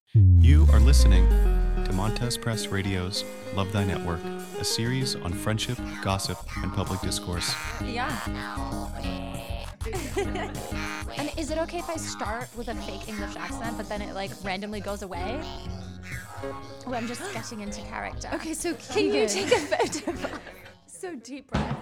You are listening to Montez Press Radio's Love Thy Network, a series on friendship, gossip, and public discourse. Yeah. And is it okay if I start with a fake English accent, but then it like randomly goes away? Oh, I'm just getting into character. Okay, so Can you take a photo? So deep breath.